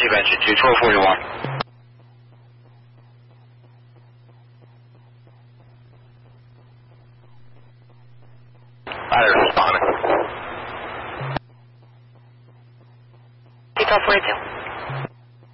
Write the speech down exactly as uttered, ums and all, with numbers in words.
taxi bench at two twelve forty-one. Ladder responding. two twelve forty-two.